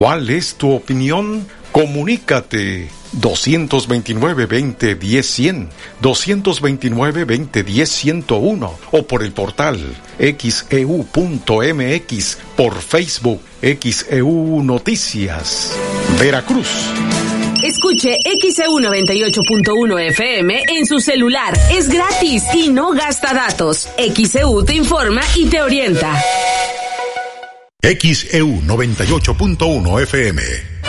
¿Cuál es tu opinión? Comunícate 229-2010-100, 229-2010-101 o por el portal xeu.mx, por Facebook XEU Noticias, Veracruz. Escuche XEU 98.1 FM en su celular. Es gratis y no gasta datos. XEU te informa y te orienta. XEU 98.1 FM.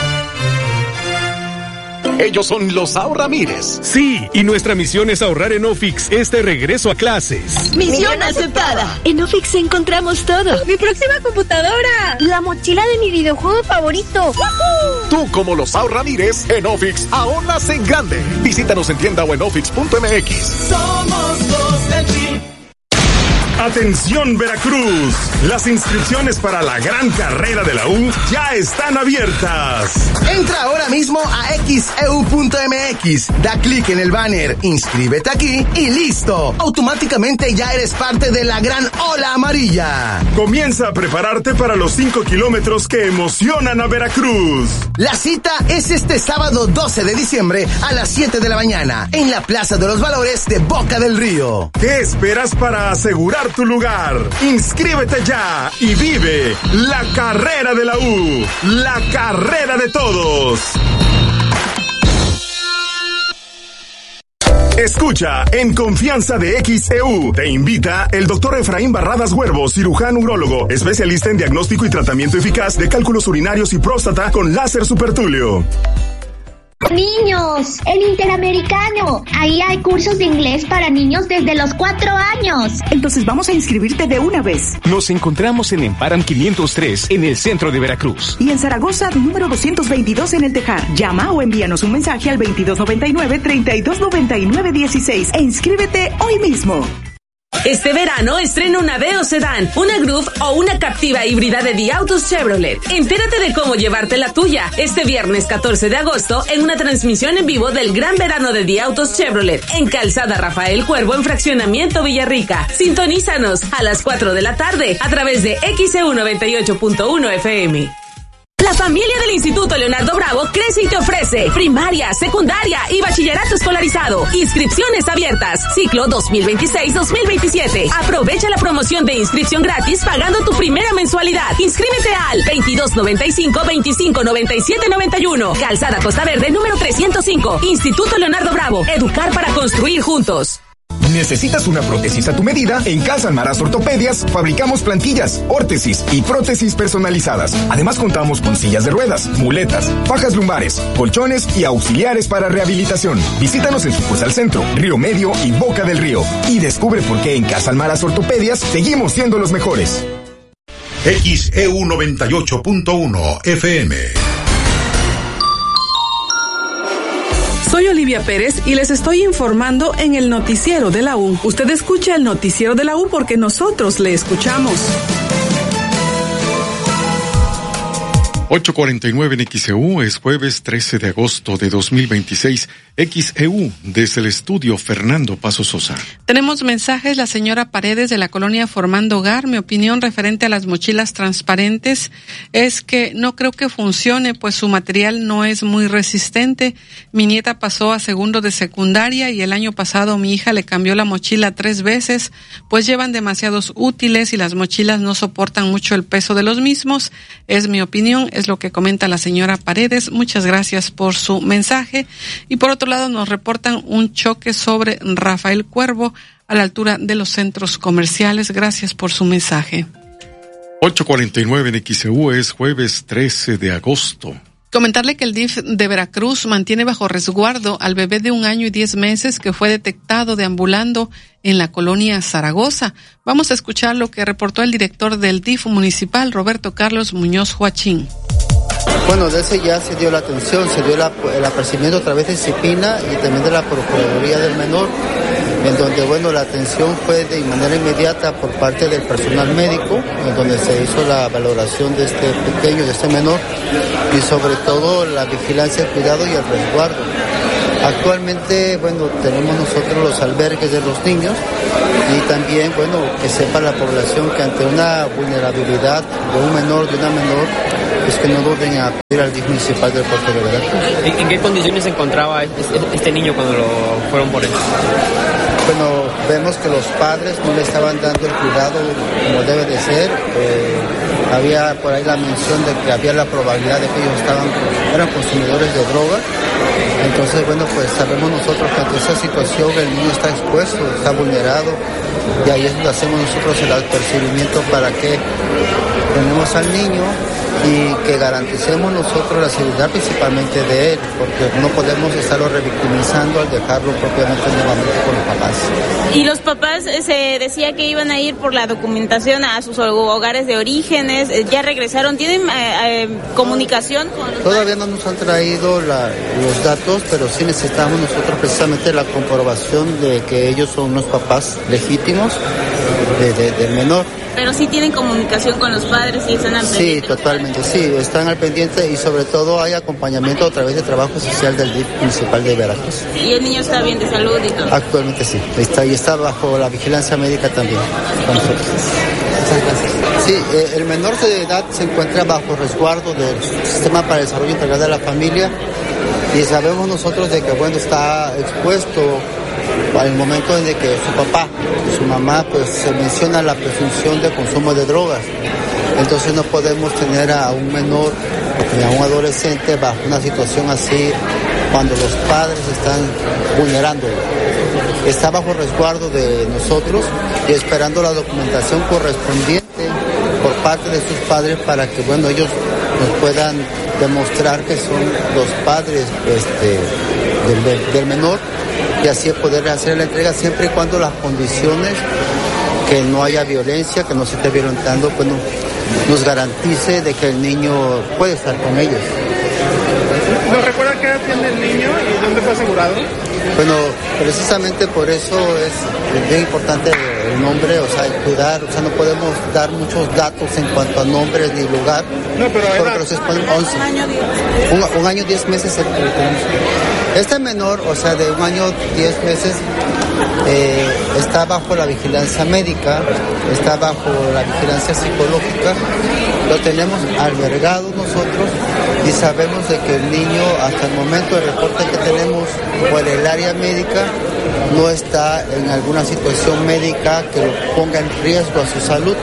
Ellos son los Ahorramires. Sí, y nuestra misión es ahorrar en Ofix este regreso a clases. ¡Misión aceptada! En Ofix encontramos todo. ¡Mi próxima computadora! ¡La mochila de mi videojuego favorito! ¡Woohoo! Tú, como los Ahorramires, en Ofix ahorras en grande. Visítanos en tienda o en ofix.mx. Somos los del PRI. Atención Veracruz, las inscripciones para la gran carrera de la U ya están abiertas. Entra ahora mismo a xeu.mx, da clic en el banner, inscríbete aquí y listo. Automáticamente ya eres parte de la gran ola amarilla. Comienza a prepararte para los 5 kilómetros que emocionan a Veracruz. La cita es este sábado 12 de diciembre a las 7 de la mañana en la Plaza de los Valores de Boca del Río. ¿Qué esperas para asegurar tu lugar? Inscríbete ya y vive la carrera de la U, la carrera de todos. Escucha en Confianza de XEU. Te invita el doctor Efraín Barradas Huervo, cirujano urólogo, especialista en diagnóstico y tratamiento eficaz de cálculos urinarios y próstata con láser supertúleo. Niños, el Interamericano. Ahí hay cursos de inglés para niños desde los 4 años. Entonces vamos a inscribirte de una vez. Nos encontramos en Emparan 503, en el centro de Veracruz. Y en Zaragoza, número 222 en El Tejar. Llama o envíanos un mensaje al 2299-3299-16 e inscríbete hoy mismo. Este verano estrena una Aveo Sedán, una Groove o una Captiva híbrida de Diautos Chevrolet. Entérate de cómo llevarte la tuya este viernes 14 de agosto en una transmisión en vivo del Gran Verano de Diautos Chevrolet en Calzada Rafael Cuervo en Fraccionamiento Villarrica. Sintonízanos a las 4 de la tarde a través de XEU 98.1 FM. La familia del Instituto Leonardo Bravo crece y te ofrece primaria, secundaria y bachillerato escolarizado. Inscripciones abiertas. Ciclo 2026-2027. Aprovecha la promoción de inscripción gratis pagando tu primera mensualidad. Inscríbete al 2295-259791. Calzada Costa Verde número 305. Instituto Leonardo Bravo. Educar para construir juntos. ¿Necesitas una prótesis a tu medida? En Casa Almaraz Ortopedias fabricamos plantillas, órtesis y prótesis personalizadas. Además contamos con sillas de ruedas, muletas, fajas lumbares, colchones y auxiliares para rehabilitación. Visítanos en sucursal Centro, Río Medio y Boca del Río. Y descubre por qué en Casa Almaraz Ortopedias seguimos siendo los mejores. XEU 98.1 FM. Soy Olivia Pérez y les estoy informando en el noticiero de la U. Usted escucha el noticiero de la U porque nosotros le escuchamos. 8:49 en XEU, es jueves 13 de agosto de 2026. XEU, desde el estudio Fernando Paso Sosa. Tenemos mensajes, la señora Paredes de la colonia Formando Hogar. Mi opinión referente a las mochilas transparentes es que no creo que funcione, pues su material no es muy resistente. Mi nieta pasó a segundo de secundaria y el año pasado mi hija le cambió la mochila 3 veces, pues llevan demasiados útiles y las mochilas no soportan mucho el peso de los mismos. Es mi opinión, es lo que comenta la señora Paredes. Muchas gracias por su mensaje. Y por otro lado nos reportan un choque sobre Rafael Cuervo a la altura de los centros comerciales. Gracias por su mensaje. 8:49 en XEU, es jueves 13 de agosto. Comentarle que el DIF de Veracruz mantiene bajo resguardo al bebé de 1 año y 10 meses que fue detectado deambulando en la colonia Zaragoza. Vamos a escuchar lo que reportó el director del DIF municipal, Roberto Carlos Muñoz Joachín. Bueno, de ese ya se dio la atención, se dio el apercibimiento a través de CIPINA y también de la Procuraduría del Menor, en donde, bueno, la atención fue de manera inmediata por parte del personal médico, en donde se hizo la valoración de este pequeño, de este menor, y sobre todo la vigilancia, el cuidado y el resguardo. Actualmente, bueno, tenemos nosotros los albergues de los niños y también, bueno, que sepa la población que ante una vulnerabilidad de un menor, de una menor, pues que no duden a pedir al DIF municipal del puerto de Veracruz. ¿En qué condiciones se encontraba este niño cuando lo fueron por él? Bueno, vemos que los padres no le estaban dando el cuidado como debe de ser. Había por ahí la mención de que había la probabilidad de que ellos eran consumidores de droga. Entonces, bueno, pues sabemos nosotros que ante esa situación el niño está expuesto, está vulnerado, y ahí es donde hacemos nosotros el apercibimiento para que tenemos al niño y que garanticemos nosotros la seguridad principalmente de él, porque no podemos estarlo revictimizando al dejarlo propiamente nuevamente con los papás. Y los papás se decía que iban a ir por la documentación a sus hogares de orígenes, ya regresaron, ¿tienen comunicación con los Todavía no nos han traído los datos, pero sí necesitamos nosotros precisamente la comprobación de que ellos son los papás legítimos del menor. Pero sí tienen comunicación con los padres y están al pendiente. Sí, totalmente, sí, están al pendiente y sobre todo hay acompañamiento a través de trabajo social del DIF municipal de Veracruz. ¿Y el niño está bien de salud y todo? Actualmente sí, está bajo la vigilancia médica también con nosotros. Muchas gracias. Sí, el menor de edad se encuentra bajo resguardo del Sistema para el Desarrollo Integral de la Familia y sabemos nosotros de que, bueno, está expuesto al momento en que su papá, su mamá, pues se menciona la presunción de consumo de drogas. Entonces no podemos tener a un menor ni a un adolescente bajo una situación así cuando los padres están vulnerándolo. Está bajo resguardo de nosotros y esperando la documentación correspondiente por parte de sus padres para que, bueno, ellos nos puedan demostrar que son los padres del menor y así poder hacer la entrega siempre y cuando las condiciones, que no haya violencia, que no se esté violentando, pues nos garantice de que el niño puede estar con ellos. ¿Nos recuerda qué edad tiene el niño y dónde fue asegurado? Bueno, precisamente por eso es bien importante el nombre, o sea, el cuidar, o sea, no podemos dar muchos datos en cuanto a nombres ni lugar. No, pero porque los exponen 11. Un año 10 meses. Este menor, o sea, de 1 año 10 meses, está bajo la vigilancia médica, está bajo la vigilancia psicológica, lo tenemos albergado nosotros y sabemos de que el niño, hasta el momento del reporte que tenemos por el área médica, no está en alguna situación médica que lo ponga en riesgo a su salud.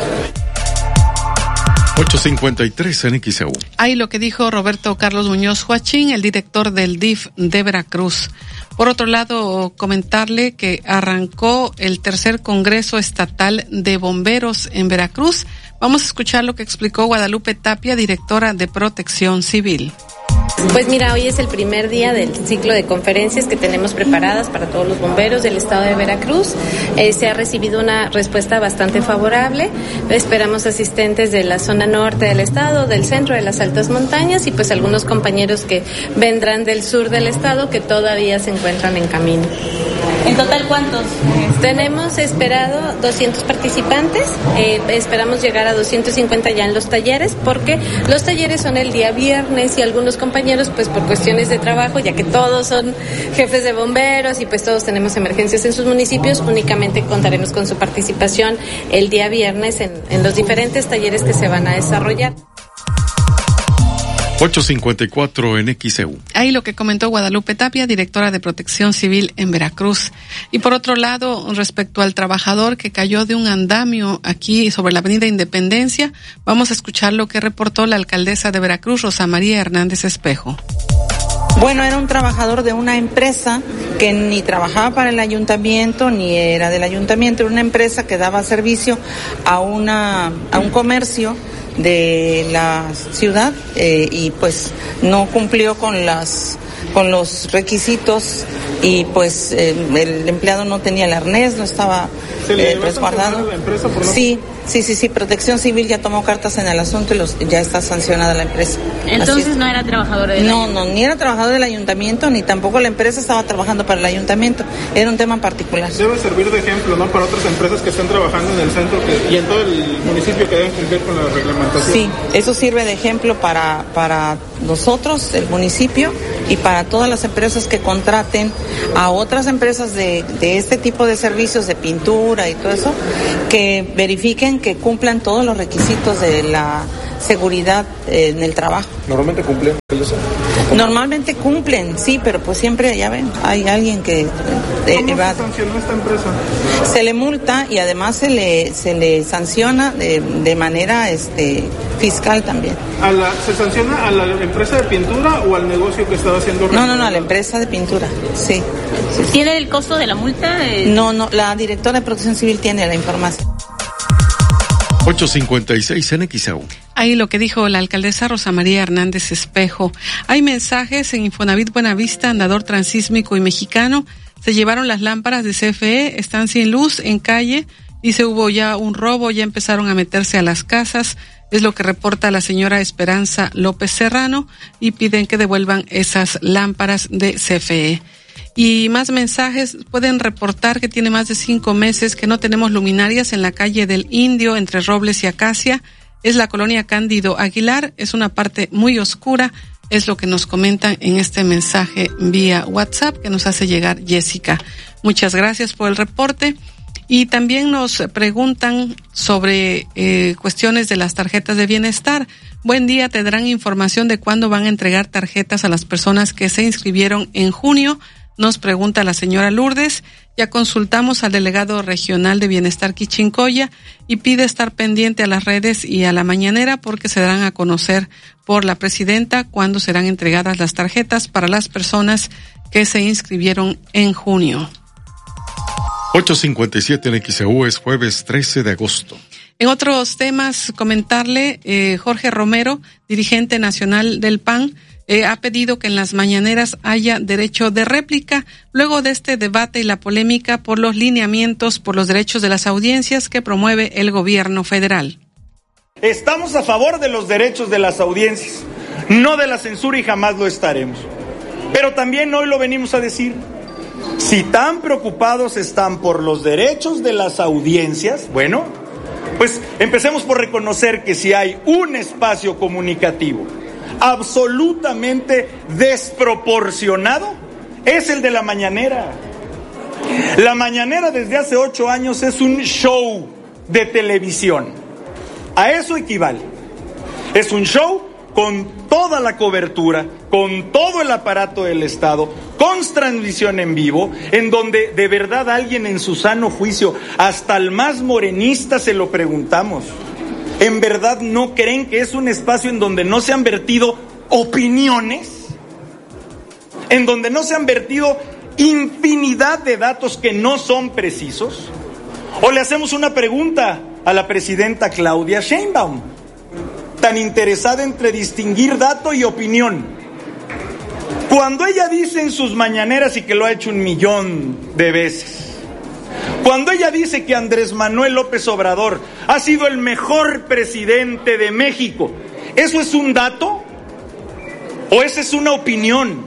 8:53 en XEU. Ahí lo que dijo Roberto Carlos Muñoz Joachín, el director del DIF de Veracruz. Por otro lado, comentarle que arrancó el tercer Congreso Estatal de Bomberos en Veracruz. Vamos a escuchar lo que explicó Guadalupe Tapia, directora de Protección Civil. Pues mira, hoy es el primer día del ciclo de conferencias que tenemos preparadas para todos los bomberos del estado de Veracruz. Se ha recibido una respuesta bastante favorable. Esperamos asistentes de la zona norte del estado, del centro, de las altas montañas y pues algunos compañeros que vendrán del sur del estado que todavía se encuentran en camino. ¿En total cuántos? Tenemos esperado 200 participantes. Esperamos llegar a 250 ya en los talleres, porque los talleres son el día viernes y algunos compañeros, pues por cuestiones de trabajo, ya que todos son jefes de bomberos y pues todos tenemos emergencias en sus municipios, únicamente contaremos con su participación el día viernes en los diferentes talleres que se van a desarrollar. 8:54 en XEU. Ahí lo que comentó Guadalupe Tapia, directora de Protección Civil en Veracruz. Y por otro lado, respecto al trabajador que cayó de un andamio aquí sobre la Avenida Independencia, vamos a escuchar lo que reportó la alcaldesa de Veracruz, Rosa María Hernández Espejo. Bueno, era un trabajador de una empresa que ni trabajaba para el ayuntamiento, ni era del ayuntamiento, era una empresa que daba servicio a un comercio de la ciudad y pues no cumplió con los requisitos y pues el empleado no tenía el arnés, no estaba resguardado. ¿La empresa por no? Sí, Protección Civil ya tomó cartas en el asunto y ya está sancionada la empresa. Entonces no era trabajador del ayuntamiento. No, ni era trabajador del ayuntamiento, ni tampoco la empresa estaba trabajando para el ayuntamiento. Era un tema en particular. Debe servir de ejemplo, ¿no?, para otras empresas que están trabajando en el centro y en todo el municipio que deben cumplir con la reglamentación. Sí, eso sirve de ejemplo para nosotros, el municipio, y para todas las empresas que contraten a otras empresas de este tipo de servicios de pintura y todo eso, que verifiquen que cumplan todos los requisitos de la seguridad en el trabajo. ¿Normalmente cumplen ellos? Normalmente cumplen, sí, pero pues siempre, ya ven, hay alguien que evade. ¿Cómo se sancionó esta empresa? Se le multa y además se le sanciona de manera fiscal también. ¿Se sanciona a la empresa de pintura o al negocio que estaba haciendo? No, a la empresa de pintura, sí. ¿Tiene el costo de la multa? No, la directora de Protección Civil tiene la información. 8:56 en XEU. Ahí lo que dijo la alcaldesa Rosa María Hernández Espejo. Hay mensajes en Infonavit Buenavista, Andador Transísmico y Mexicano. Se llevaron las lámparas de CFE, están sin luz en calle. Dice, hubo ya un robo, ya empezaron a meterse a las casas. Es lo que reporta la señora Esperanza López Serrano y piden que devuelvan esas lámparas de CFE. Y más mensajes, pueden reportar que tiene más de 5 meses que no tenemos luminarias en la calle del Indio, entre Robles y Acacia. Es la colonia Cándido Aguilar, es una parte muy oscura, es lo que nos comentan en este mensaje vía WhatsApp que nos hace llegar Jessica. Muchas gracias por el reporte. Y también nos preguntan sobre cuestiones de las tarjetas de bienestar. Buen día, ¿tendrán información de cuándo van a entregar tarjetas a las personas que se inscribieron en junio? Nos pregunta la señora Lourdes. Ya consultamos al delegado regional de Bienestar Quichincoya y pide estar pendiente a las redes y a la mañanera porque se darán a conocer por la presidenta cuándo serán entregadas las tarjetas para las personas que se inscribieron en junio. 8:57 en XEU, es jueves 13 de agosto. En otros temas, comentarle, Jorge Romero, dirigente nacional del PAN, ha pedido que en las mañaneras haya derecho de réplica luego de este debate y la polémica por los lineamientos por los derechos de las audiencias que promueve el gobierno federal. Estamos a favor de los derechos de las audiencias, no de la censura y jamás lo estaremos. Pero también hoy lo venimos a decir. Si tan preocupados están por los derechos de las audiencias, bueno, pues empecemos por reconocer que si hay un espacio comunicativo absolutamente desproporcionado, es el de la mañanera. La mañanera desde hace 8 años es un show de televisión. A eso equivale. Es un show con toda la cobertura, con todo el aparato del Estado, con transmisión en vivo, en donde de verdad alguien en su sano juicio, hasta el más morenista se lo preguntamos, ¿en verdad no creen que es un espacio en donde no se han vertido opiniones? ¿En donde no se han vertido infinidad de datos que no son precisos? ¿O le hacemos una pregunta a la presidenta Claudia Sheinbaum, tan interesada entre distinguir dato y opinión? Cuando ella dice en sus mañaneras, y que lo ha hecho 1,000,000 de veces, cuando ella dice que Andrés Manuel López Obrador ha sido el mejor presidente de México, ¿eso es un dato? ¿O esa es una opinión?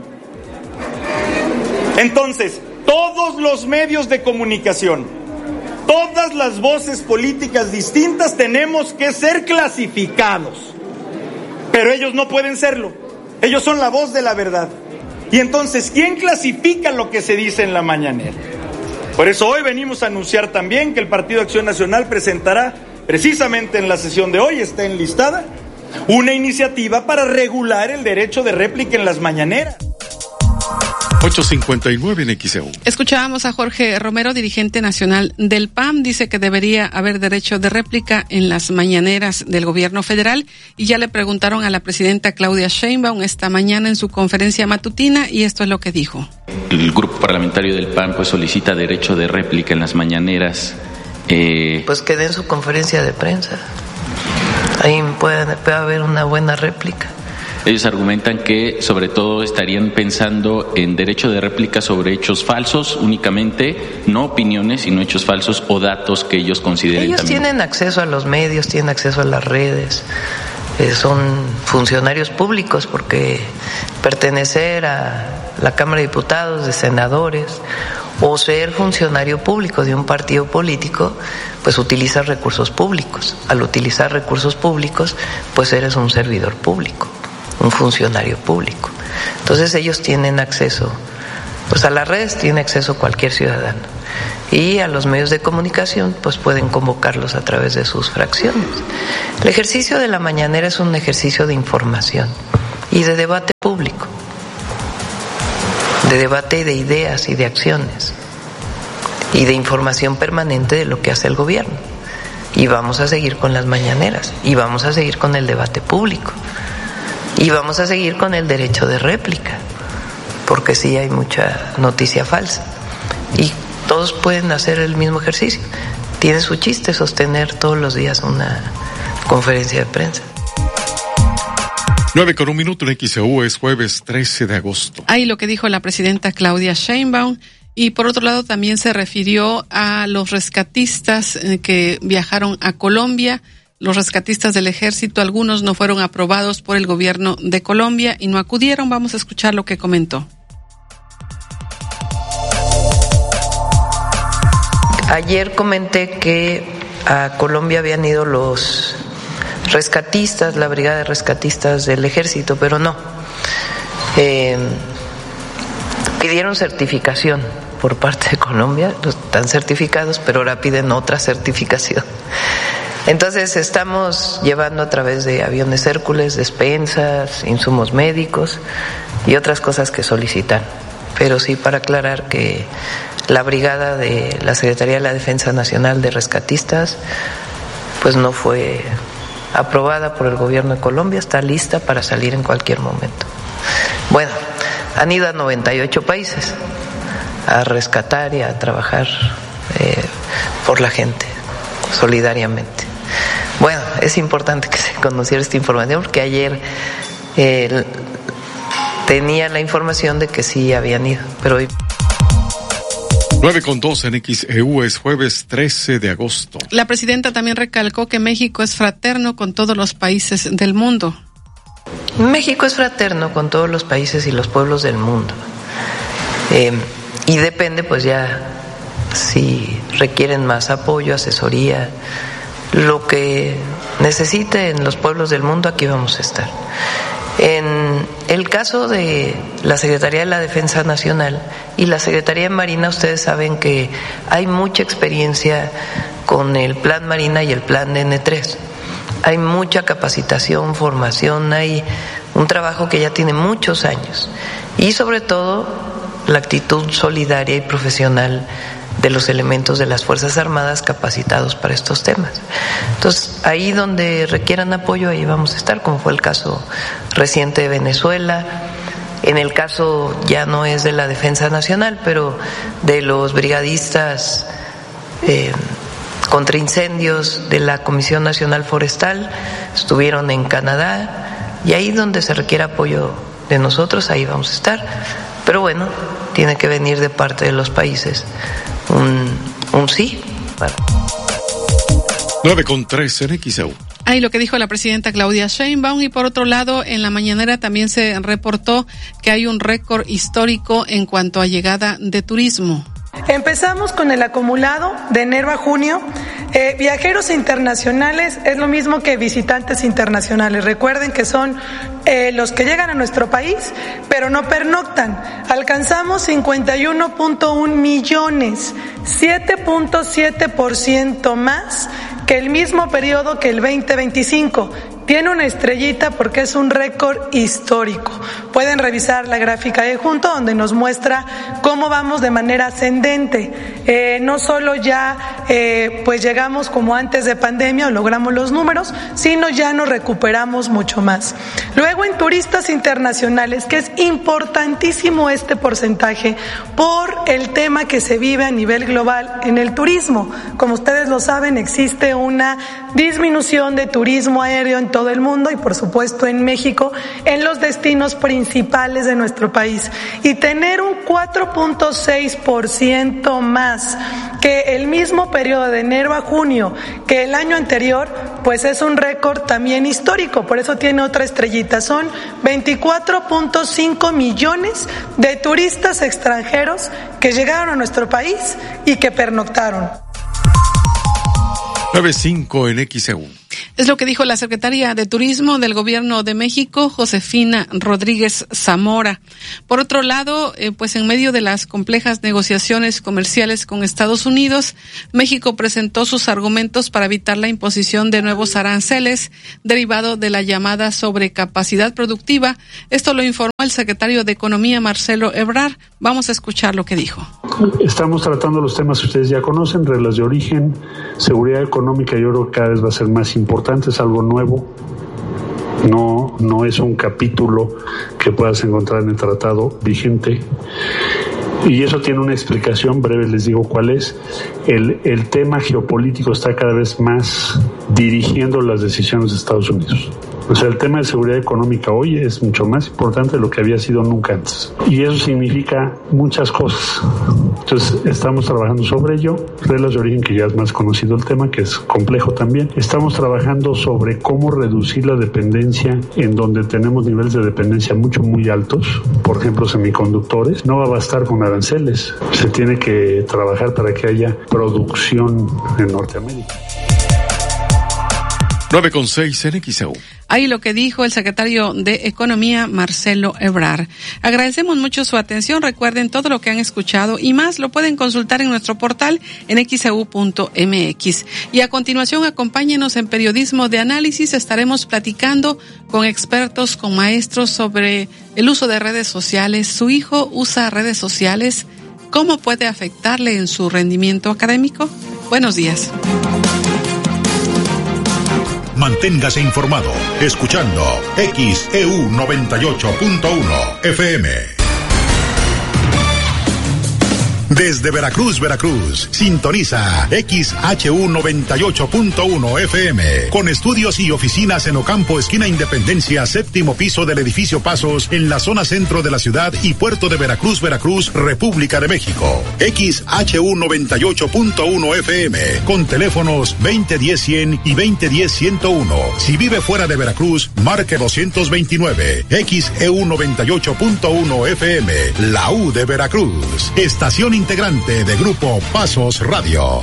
Entonces, todos los medios de comunicación, todas las voces políticas distintas tenemos que ser clasificados, pero ellos no pueden serlo. Ellos son la voz de la verdad. Y entonces, ¿quién clasifica lo que se dice en la mañanera? Por eso hoy venimos a anunciar también que el Partido Acción Nacional presentará, precisamente en la sesión de hoy, está enlistada, una iniciativa para regular el derecho de réplica en las mañaneras. 8:59 en XEU. Escuchábamos a Jorge Romero, dirigente nacional del PAN, dice que debería haber derecho de réplica en las mañaneras del gobierno federal, y ya le preguntaron a la presidenta Claudia Sheinbaum esta mañana en su conferencia matutina, y esto es lo que dijo. El grupo parlamentario del PAN pues solicita derecho de réplica en las mañaneras. Pues que den su conferencia de prensa. Ahí puede haber una buena réplica. Ellos argumentan que sobre todo estarían pensando en derecho de réplica sobre hechos falsos únicamente, no opiniones, sino hechos falsos o datos que ellos consideren. Ellos también tienen acceso a los medios, tienen acceso a las redes, son funcionarios públicos, porque pertenecer a la Cámara de Diputados, de senadores, o ser funcionario público de un partido político, pues utilizas recursos públicos. Al utilizar recursos públicos, pues eres un servidor público, un funcionario público. Entonces ellos tienen acceso Pues a las redes tiene acceso cualquier ciudadano y a los medios de comunicación pues pueden convocarlos a través de sus fracciones. El ejercicio de la mañanera es un ejercicio de información y de debate público, de debate de ideas y de acciones y de información permanente de lo que hace el gobierno. Y vamos a seguir con las mañaneras y vamos a seguir con el debate público y vamos a seguir con el derecho de réplica, porque sí hay mucha noticia falsa y todos pueden hacer el mismo ejercicio. Tiene su chiste sostener todos los días una conferencia de prensa. 9:01 en XEU, es jueves 13 de agosto. Ahí lo que dijo la presidenta Claudia Sheinbaum. Y por otro lado también se refirió a los rescatistas que viajaron a Colombia. Los rescatistas del ejército, algunos no fueron aprobados por el gobierno de Colombia y no acudieron. Vamos a escuchar lo que comentó. Ayer comenté que a Colombia habían ido los rescatistas, la brigada de rescatistas del ejército, pero no. Pidieron certificación por parte de Colombia, están certificados, pero ahora piden otra certificación. Entonces estamos llevando a través de aviones Hércules, despensas, insumos médicos y otras cosas que solicitan. Pero sí, para aclarar que la brigada de la Secretaría de la Defensa Nacional de Rescatistas pues no fue aprobada por el gobierno de Colombia, está lista para salir en cualquier momento. Bueno, han ido a 98 países a rescatar y a trabajar por la gente, solidariamente. Bueno, es importante que se conociera esta información porque ayer tenía la información de que sí habían ido, pero hoy... 9:02 en XEU, es jueves 13 de agosto. La presidenta también recalcó que México es fraterno con todos los países del mundo. México es fraterno con todos los países y los pueblos del mundo. Y depende, pues ya, si requieren más apoyo, asesoría, lo que necesiten los pueblos del mundo, aquí vamos a estar. En el caso de la Secretaría de la Defensa Nacional y la Secretaría de Marina, ustedes saben que hay mucha experiencia con el Plan Marina y el Plan N3. Hay mucha capacitación, formación, hay un trabajo que ya tiene muchos años y sobre todo la actitud solidaria y profesional de los elementos de las Fuerzas Armadas capacitados para estos temas. Entonces, ahí donde requieran apoyo, ahí vamos a estar, como fue el caso reciente de Venezuela. En el caso ya no es de la Defensa Nacional, pero de los brigadistas contra incendios de la Comisión Nacional Forestal, estuvieron en Canadá, y ahí donde se requiere apoyo de nosotros, ahí vamos a estar. Pero bueno, tiene que venir de parte de los países un sí. 9:13 en XEU. Ahí lo que dijo la presidenta Claudia Sheinbaum. Y por otro lado, en la mañanera también se reportó que hay un récord histórico en cuanto a llegada de turismo. Empezamos con el acumulado de enero a junio. Viajeros internacionales es lo mismo que visitantes internacionales. Recuerden que son los que llegan a nuestro país, pero no pernoctan. Alcanzamos 51.1 millones, 7.7% más que el mismo periodo que el 2025. Tiene una estrellita porque es un récord histórico. Pueden revisar la gráfica de junto donde nos muestra cómo vamos de manera ascendente. No solo ya pues llegamos como antes de pandemia o logramos los números, sino ya nos recuperamos mucho más. Luego en turistas internacionales, que es importantísimo este porcentaje por el tema que se vive a nivel global en el turismo. Como ustedes lo saben, existe una disminución de turismo aéreo en todo el mundo y por supuesto en México, en los destinos principales de nuestro país. Y tener un 4.6% más que el mismo periodo de enero a junio que el año anterior, pues es un récord también histórico. Por eso tiene otra estrellita. Son 24.5 millones de turistas extranjeros que llegaron a nuestro país y que pernoctaron. 9:05 en XEU. Es lo que dijo la secretaria de Turismo del Gobierno de México, Josefina Rodríguez Zamora. Por otro lado, pues en medio de las complejas negociaciones comerciales con Estados Unidos, México presentó sus argumentos para evitar la imposición de nuevos aranceles derivado de la llamada sobrecapacidad productiva. Esto lo informó el secretario de Economía, Marcelo Ebrard. Vamos a escuchar lo que dijo. Estamos tratando los temas que ustedes ya conocen, reglas de origen, seguridad económica. Yo creo que cada vez va a ser más importante, es algo nuevo. No es un capítulo que puedas encontrar en el tratado vigente. Y eso tiene una explicación breve, les digo cuál es. El tema geopolítico está cada vez más dirigiendo las decisiones de Estados Unidos. O sea, el tema de seguridad económica hoy es mucho más importante de lo que había sido nunca antes. Y eso significa muchas cosas. Entonces, estamos trabajando sobre ello. Reglas de origen, que ya es más conocido el tema, que es complejo también. Estamos trabajando sobre cómo reducir la dependencia en donde tenemos niveles de dependencia muy altos. Por ejemplo, semiconductores. No va a bastar con aranceles. Se tiene que trabajar para que haya producción en Norteamérica. 9:06 en XEU. Ahí lo que dijo el secretario de Economía, Marcelo Ebrard. Agradecemos mucho su atención. Recuerden, todo lo que han escuchado y más lo pueden consultar en nuestro portal en xeu.mx. Y a continuación, acompáñenos en Periodismo de Análisis. Estaremos platicando con expertos, con maestros sobre el uso de redes sociales. ¿Su hijo usa redes sociales? ¿Cómo puede afectarle en su rendimiento académico? Buenos días. Manténgase informado escuchando XEU 98.1 FM. Desde Veracruz, sintoniza XHU 98.1 FM, con estudios y oficinas en Ocampo, esquina Independencia, séptimo piso del edificio Pasos, en la zona centro de la ciudad y puerto de Veracruz, República de México. XHU 98.1 FM, con teléfonos 2010-100 y 2010-101. Si vive fuera de Veracruz, marque 229. XEU 98.1 FM, la U de Veracruz. Estación integrante de Grupo Pasos Radio.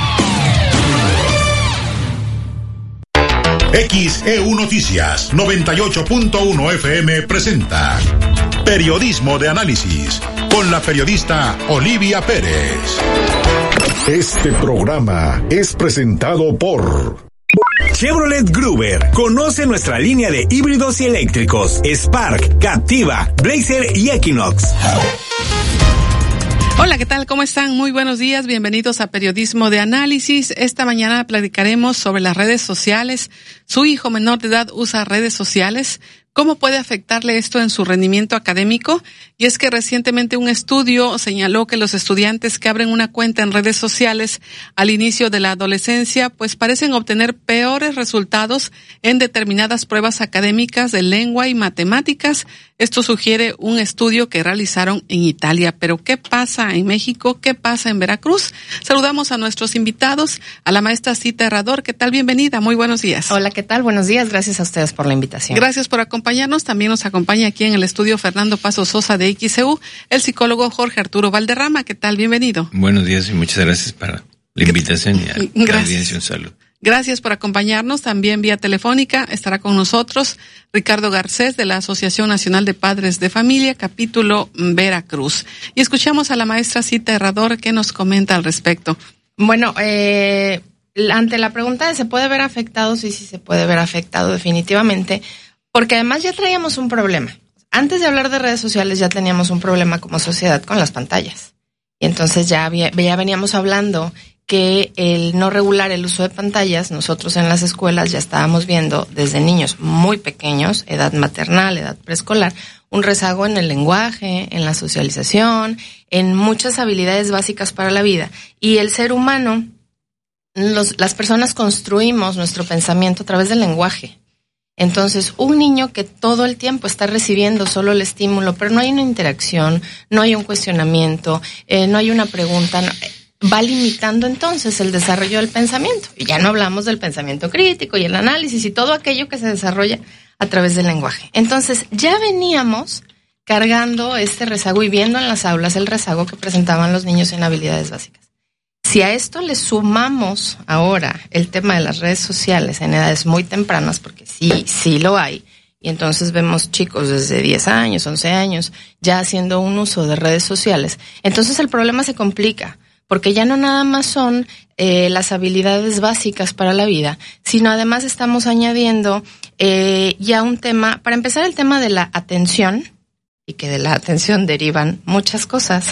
XEU Noticias 98.1 FM presenta Periodismo de Análisis con la periodista Olivia Pérez. Este programa es presentado por Chevrolet Gruber. Conoce nuestra línea de híbridos y eléctricos: Spark, Captiva, Blazer y Equinox. Hola, ¿qué tal? ¿Cómo están? Muy buenos días. Bienvenidos a Periodismo de Análisis. Esta mañana platicaremos sobre las redes sociales. ¿Su hijo menor de edad usa redes sociales? ¿Cómo puede afectarle esto en su rendimiento académico? Y es que recientemente un estudio señaló que los estudiantes que abren una cuenta en redes sociales al inicio de la adolescencia, pues parecen obtener peores resultados en determinadas pruebas académicas de lengua y matemáticas. Esto sugiere un estudio que realizaron en Italia. Pero ¿qué pasa en México? ¿Qué pasa en Veracruz? Saludamos a nuestros invitados, a la maestra Cita Herrador. ¿Qué tal? Bienvenida. Muy buenos días. Hola, ¿qué tal? Buenos días. Gracias a ustedes por la invitación. Gracias por acompañarnos. También nos acompaña aquí en el estudio Fernando Paso Sosa de XEU, el psicólogo Jorge Arturo Valderrama. ¿Qué tal? Bienvenido. Buenos días y muchas gracias para la invitación y a la audiencia un saludo. Gracias por acompañarnos. También vía telefónica estará con nosotros Ricardo Garcés de la Asociación Nacional de Padres de Familia, capítulo Veracruz. Y escuchamos a la maestra Cita Herrador que nos comenta al respecto. Bueno, ante la pregunta de ¿se puede ver afectado? Sí se puede ver afectado definitivamente, porque además ya traíamos un problema. Antes de hablar de redes sociales ya teníamos un problema como sociedad con las pantallas. Y entonces ya veníamos hablando que el no regular el uso de pantallas, nosotros en las escuelas ya estábamos viendo desde niños muy pequeños, edad maternal, edad preescolar, un rezago en el lenguaje, en la socialización, en muchas habilidades básicas para la vida. Y el ser humano, las personas construimos nuestro pensamiento a través del lenguaje. Entonces, un niño que todo el tiempo está recibiendo solo el estímulo, pero no hay una interacción, no hay un cuestionamiento, no hay una pregunta, va limitando entonces el desarrollo del pensamiento. Y ya no hablamos del pensamiento crítico y el análisis y todo aquello que se desarrolla a través del lenguaje. Entonces, ya veníamos cargando este rezago y viendo en las aulas el rezago que presentaban los niños en habilidades básicas. Si a esto le sumamos ahora el tema de las redes sociales en edades muy tempranas, porque sí lo hay, y entonces vemos chicos desde 10 años, 11 años, ya haciendo un uso de redes sociales, entonces el problema se complica, porque ya no nada más son las habilidades básicas para la vida, sino además estamos añadiendo ya un tema, para empezar el tema de la atención, y que de la atención derivan muchas cosas.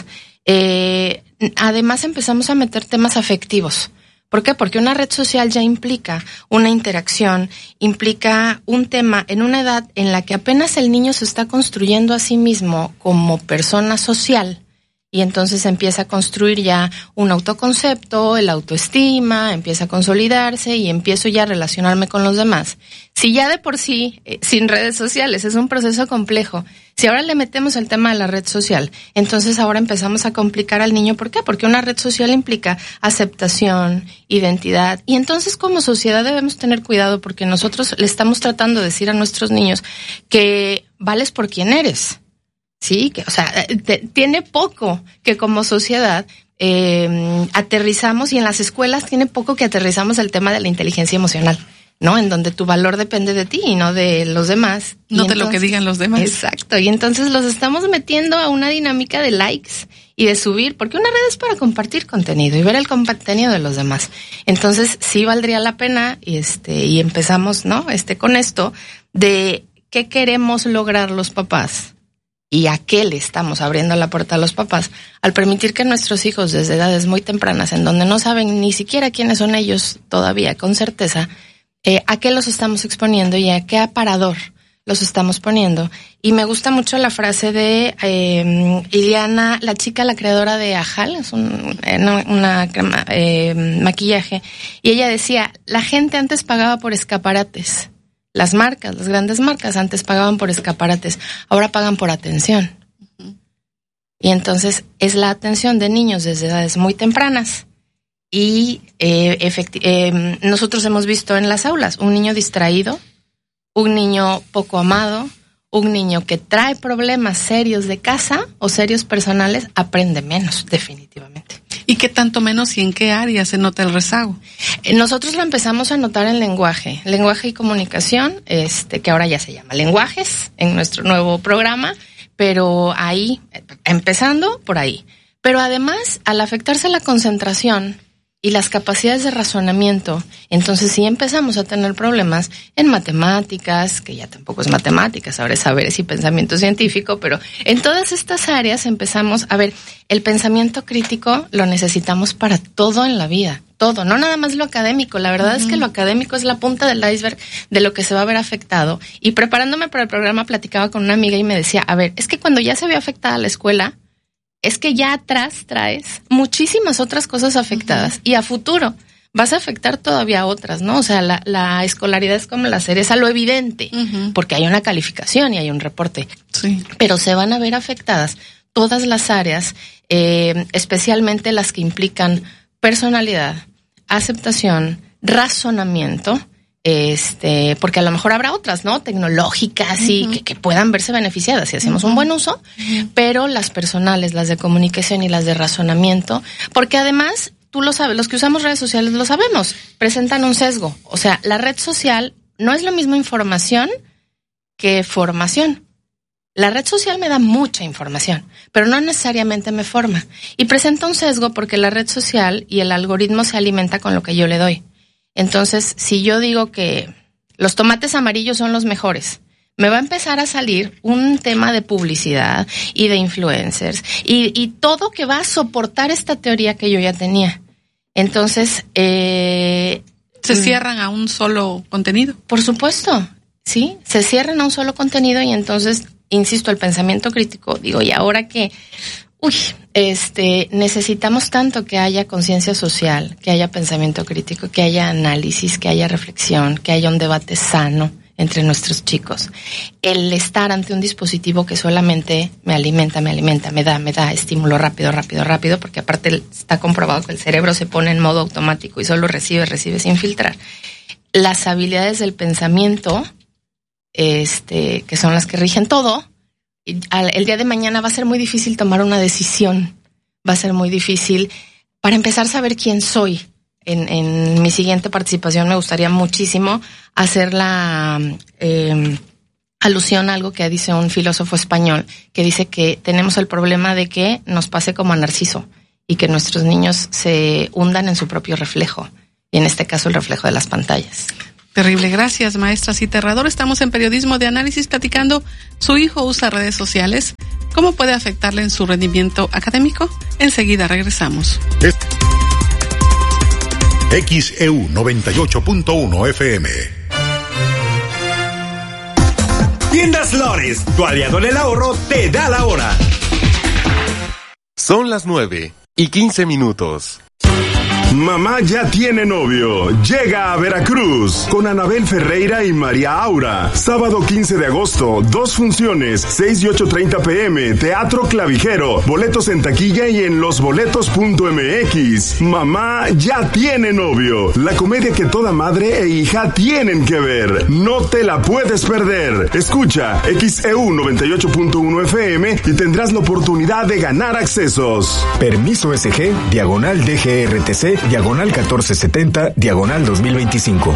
Además empezamos a meter temas afectivos. ¿Por qué? Porque una red social ya implica una interacción, implica un tema en una edad en la que apenas el niño se está construyendo a sí mismo como persona social. Y entonces empieza a construir ya un autoconcepto, el autoestima, empieza a consolidarse y empiezo ya a relacionarme con los demás. Si ya de por sí, sin redes sociales, es un proceso complejo. Si ahora le metemos el tema de la red social, entonces ahora empezamos a complicar al niño. ¿Por qué? Porque una red social implica aceptación, identidad. Y entonces como sociedad debemos tener cuidado porque nosotros le estamos tratando de decir a nuestros niños que vales por quien eres. Sí, que, o sea, tiene poco que como sociedad aterrizamos, y en las escuelas tiene poco que aterrizamos el tema de la inteligencia emocional, ¿no? En donde tu valor depende de ti y no de los demás. No de lo que digan los demás. Exacto, y entonces los estamos metiendo a una dinámica de likes y de subir, porque una red es para compartir contenido y ver el contenido de los demás. Entonces sí valdría la pena y empezamos, ¿no? Con esto de qué queremos lograr los papás. ¿Y a qué le estamos abriendo la puerta a los papás al permitir que nuestros hijos desde edades muy tempranas, en donde no saben ni siquiera quiénes son ellos todavía con certeza, a qué los estamos exponiendo y a qué aparador los estamos poniendo? Y me gusta mucho la frase de Iliana, la chica, la creadora de Ajal, es una crema, maquillaje, y ella decía, la gente antes pagaba por escaparates. Las marcas, las grandes marcas antes pagaban por escaparates, ahora pagan por atención. Y entonces es la atención de niños desde edades muy tempranas. Y nosotros hemos visto en las aulas un niño distraído, un niño poco amado, un niño que trae problemas serios de casa o serios personales, aprende menos, definitivamente. ¿Y qué tanto menos y en qué área se nota el rezago? Nosotros lo empezamos a notar en lenguaje y comunicación, que ahora ya se llama lenguajes en nuestro nuevo programa, pero ahí, empezando por ahí. Pero además, al afectarse la concentración y las capacidades de razonamiento, entonces sí empezamos a tener problemas en matemáticas, que ya tampoco es matemáticas, ahora es saberes y pensamiento científico, pero en todas estas áreas empezamos a ver, el pensamiento crítico lo necesitamos para todo en la vida, todo, no nada más lo académico. La verdad es que lo académico es la punta del iceberg de lo que se va a ver afectado. Y preparándome para el programa platicaba con una amiga y me decía, a ver, es que cuando ya se ve afectada la escuela, es que ya atrás traes muchísimas otras cosas afectadas y a futuro vas a afectar todavía otras, ¿no? O sea, la escolaridad es como la cereza, lo evidente, porque hay una calificación y hay un reporte. Sí. Pero se van a ver afectadas todas las áreas, especialmente las que implican personalidad, aceptación, razonamiento, porque a lo mejor habrá otras, ¿no? Tecnológicas y que puedan verse beneficiadas si hacemos un buen uso, pero las personales, las de comunicación y las de razonamiento, porque además, tú lo sabes, los que usamos redes sociales lo sabemos, presentan un sesgo. O sea, la red social no es lo mismo información que formación. La red social me da mucha información, pero no necesariamente me forma. Y presenta un sesgo porque la red social y el algoritmo se alimenta con lo que yo le doy. Entonces, si yo digo que los tomates amarillos son los mejores, me va a empezar a salir un tema de publicidad y de influencers y todo que va a soportar esta teoría que yo ya tenía. Entonces, ¿se cierran a un solo contenido? Por supuesto, sí, se cierran a un solo contenido y entonces, insisto, el pensamiento crítico, digo, y ahora que necesitamos tanto que haya conciencia social, que haya pensamiento crítico, que haya análisis, que haya reflexión, que haya un debate sano entre nuestros chicos. El estar ante un dispositivo que solamente me alimenta, me da estímulo rápido, porque aparte está comprobado que el cerebro se pone en modo automático y solo recibe sin filtrar. Las habilidades del pensamiento, que son las que rigen todo, el día de mañana va a ser muy difícil tomar una decisión, va a ser muy difícil para empezar a saber quién soy. En mi siguiente participación me gustaría muchísimo hacer la alusión a algo que dice un filósofo español, que dice que tenemos el problema de que nos pase como a Narciso y que nuestros niños se hundan en su propio reflejo, y en este caso el reflejo de las pantallas. Terrible, gracias, maestra Citerrador. Estamos en Periodismo de Análisis platicando. Su hijo usa redes sociales. ¿Cómo puede afectarle en su rendimiento académico? Enseguida regresamos. XEU 98.1 FM. Tiendas Lores, tu aliado en el ahorro, te da la hora. Son las 9:15. Mamá ya tiene novio. Llega a Veracruz con Anabel Ferreira y María Aura. Sábado 15 de agosto, 2 funciones, 6 y 8:30 p.m. Teatro Clavijero. Boletos en taquilla y en losboletos.mx. Mamá ya tiene novio. La comedia que toda madre e hija tienen que ver. No te la puedes perder. Escucha XEU 98.1 FM y tendrás la oportunidad de ganar accesos. Permiso SG, diagonal DGRTC, diagonal 1470, diagonal 2025.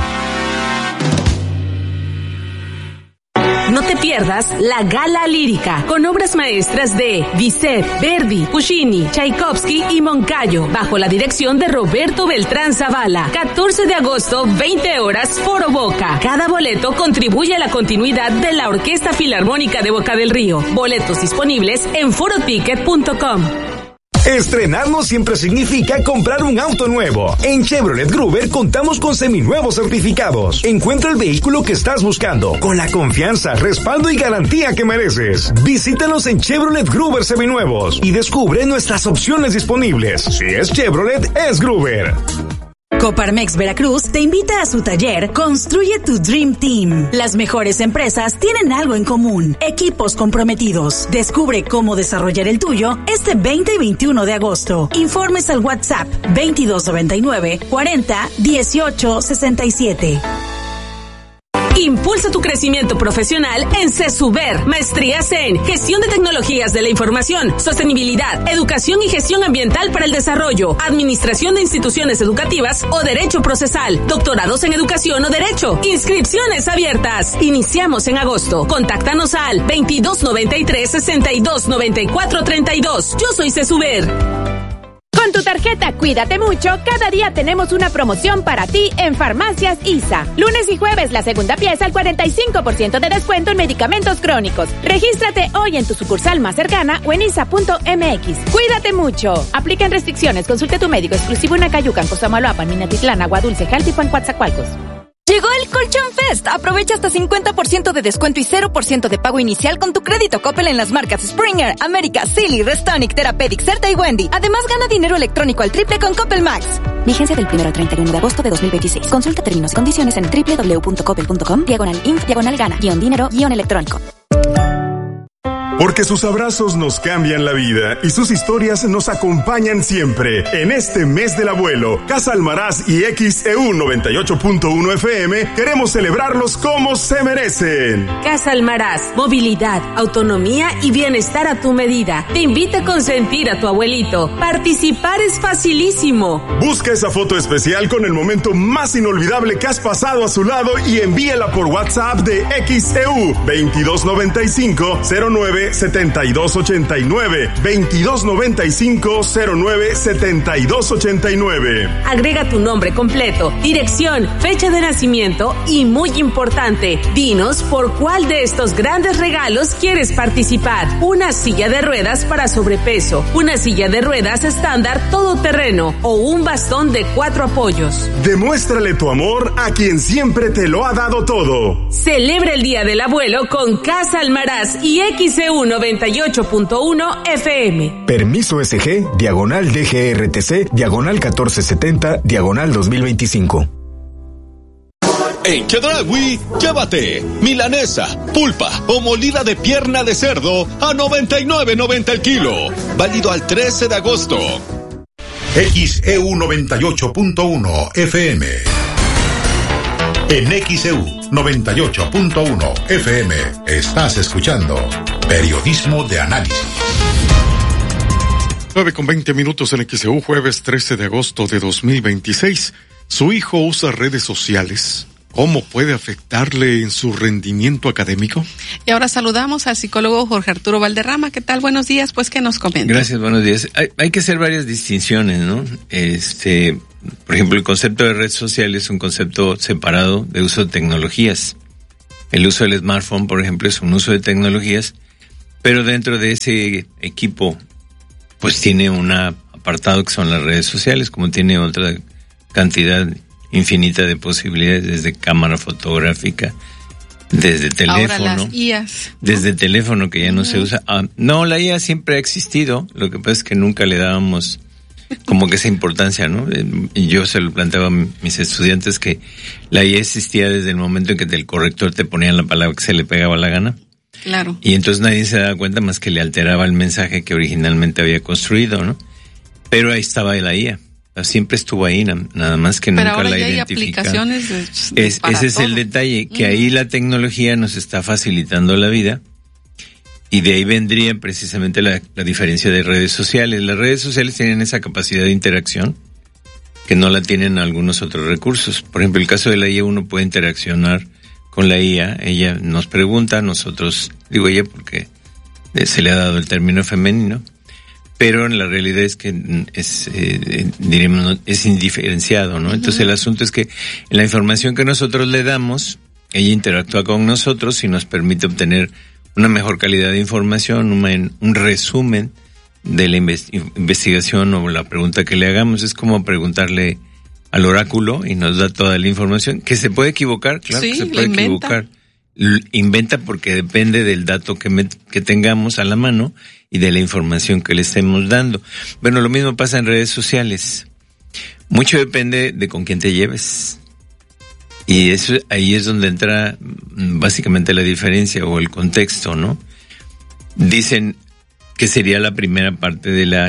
No te pierdas la Gala Lírica, con obras maestras de Bizet, Verdi, Puccini, Tchaikovsky y Moncayo, bajo la dirección de Roberto Beltrán Zavala. 14 de agosto, 20 horas, Foro Boca. Cada boleto contribuye a la continuidad de la Orquesta Filarmónica de Boca del Río. Boletos disponibles en foroticket.com. Estrenar no siempre significa comprar un auto nuevo. En Chevrolet Gruber contamos con seminuevos certificados. Encuentra el vehículo que estás buscando con la confianza, respaldo y garantía que mereces. Visítanos en Chevrolet Gruber Seminuevos y descubre nuestras opciones disponibles. Si es Chevrolet, es Gruber. Coparmex Veracruz te invita a su taller Construye tu Dream Team. Las mejores empresas tienen algo en común: equipos comprometidos. Descubre cómo desarrollar el tuyo este 20 y 21 de agosto. Informes al WhatsApp 2299 40 18 67. Impulsa tu crecimiento profesional en CESUBER. Maestrías en Gestión de Tecnologías de la Información, Sostenibilidad, Educación y Gestión Ambiental para el Desarrollo, Administración de Instituciones Educativas o Derecho Procesal. Doctorados en Educación o Derecho. Inscripciones abiertas. Iniciamos en agosto. Contáctanos al 2293-629432. Yo soy CESUBER. Con tu tarjeta Cuídate Mucho, cada día tenemos una promoción para ti en Farmacias ISA. Lunes y jueves, la segunda pieza al 45% de descuento en medicamentos crónicos. Regístrate hoy en tu sucursal más cercana o en isa.mx. Cuídate mucho. Aplican restricciones. Consulte a tu médico exclusivo en Acayucan, Cosamaloapan, Minatitlán, Agua Dulce, Jaltipan, Coatzacoalcos. Llegó el Colchón Fest. Aprovecha hasta 50% de descuento y 0% de pago inicial con tu crédito Coppel en las marcas Springer, América, Silly, Restonic, Therapeutic, Certa y Wendy. Además, gana dinero electrónico al triple con Coppel Max. Vigencia del 1 al 31 de agosto de 2026. Consulta términos y condiciones en www.coppel.com, /inf, /gana, -dinero, -electrónico. Porque sus abrazos nos cambian la vida y sus historias nos acompañan siempre. En este mes del abuelo, Casa Almaraz y XEU 98.1 FM queremos celebrarlos como se merecen. Casa Almaraz, movilidad, autonomía y bienestar a tu medida. Te invita a consentir a tu abuelito. Participar es facilísimo. Busca esa foto especial con el momento más inolvidable que has pasado a su lado y envíala por WhatsApp de XEU 2295-09-7289 2295-09-7289. Agrega tu nombre completo, dirección, fecha de nacimiento y, muy importante, dinos por cuál de estos grandes regalos quieres participar. Una silla de ruedas para sobrepeso, una silla de ruedas estándar todoterreno o un bastón de 4 apoyos. Demuéstrale tu amor a quien siempre te lo ha dado todo. Celebra el Día del Abuelo con Casa Almaraz y XEU 98.1 FM. Permiso SG, diagonal DGRTC, diagonal 1470, diagonal 2025. En Chedraui, llévate milanesa, pulpa o molida de pierna de cerdo a $99.90 el kilo. Válido al 13 de agosto. XEU 98.1 FM. En XEU 98.1 FM estás escuchando Periodismo de Análisis. 9:20 en XEU, jueves 13 de agosto de 2026. ¿Su hijo usa redes sociales? ¿Cómo puede afectarle en su rendimiento académico? Y ahora saludamos al psicólogo Jorge Arturo Valderrama. ¿Qué tal? Buenos días, pues, ¿qué nos comenta? Gracias, buenos días. Hay que hacer varias distinciones, ¿no? Por ejemplo, el concepto de red social es un concepto separado de uso de tecnologías. El uso del smartphone, por ejemplo, es un uso de tecnologías, pero dentro de ese equipo pues tiene un apartado que son las redes sociales, como tiene otra cantidad infinita de posibilidades, desde cámara fotográfica, desde teléfono. Ahora las IAs, ¿no? Desde teléfono, que ya no se usa. No, la IA siempre ha existido, lo que pasa es que nunca le dábamos como que esa importancia, ¿no? Y yo se lo planteaba a mis estudiantes que la IA existía desde el momento en que el corrector te ponía la palabra que se le pegaba la gana. Claro. Y entonces nadie se daba cuenta más que le alteraba el mensaje que originalmente había construido, ¿no? Pero ahí estaba la IA. Siempre estuvo ahí, nada más que pero nunca la identificaba. Pero ahora ya hay aplicaciones ese es el detalle, que ahí la tecnología nos está facilitando la vida, y de ahí vendría precisamente la diferencia de redes sociales. Las redes sociales tienen esa capacidad de interacción que no la tienen algunos otros recursos. Por ejemplo, el caso de la IA, uno puede interaccionar con la IA, ella nos pregunta, nosotros, digo ella porque se le ha dado el término femenino, pero en la realidad es que diríamos, es indiferenciado, ¿no? Entonces el asunto es que en la información que nosotros le damos, ella interactúa con nosotros y nos permite obtener una mejor calidad de información, un resumen de la investigación o la pregunta que le hagamos. Es como preguntarle al oráculo y nos da toda la información, que se puede equivocar, claro, sí, que se puede equivocar. Inventa porque depende del dato que tengamos a la mano y de la información que le estemos dando. Bueno, lo mismo pasa en redes sociales. Mucho depende de con quién te lleves. Y eso ahí es donde entra básicamente la diferencia o el contexto, ¿no? Dicen que sería la primera parte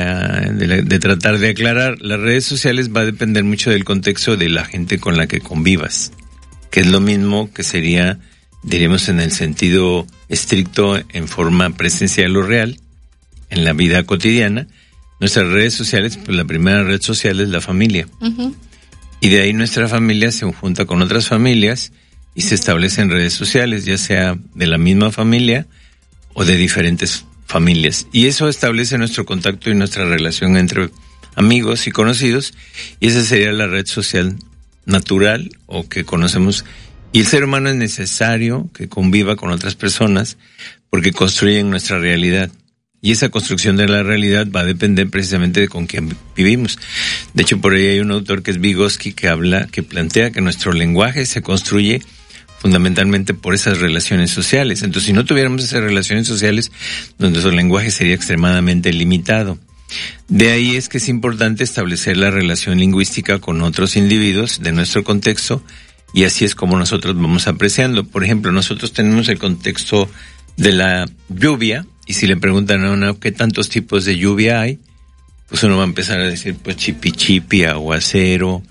de tratar de aclarar. Las redes sociales va a depender mucho del contexto de la gente con la que convivas, que es lo mismo que sería, diríamos, en el sentido estricto, en forma presencial o real, en la vida cotidiana. Nuestras redes sociales, pues la primera red social es la familia. Uh-huh. Y de ahí nuestra familia se junta con otras familias y se establecen redes sociales, ya sea de la misma familia o de diferentes familias. Y eso establece nuestro contacto y nuestra relación entre amigos y conocidos, y esa sería la red social natural o que conocemos. Y el ser humano es necesario que conviva con otras personas porque construyen nuestra realidad. Y esa construcción de la realidad va a depender precisamente de con quién vivimos. De hecho, por ahí hay un autor que es Vygotsky que plantea que nuestro lenguaje se construye fundamentalmente por esas relaciones sociales. Entonces, si no tuviéramos esas relaciones sociales, nuestro lenguaje sería extremadamente limitado. De ahí es que es importante establecer la relación lingüística con otros individuos de nuestro contexto, y así es como nosotros vamos apreciando. Por ejemplo, nosotros tenemos el contexto de la lluvia, y si le preguntan a uno qué tantos tipos de lluvia hay, pues uno va a empezar a decir, pues chipi chipi, aguacero.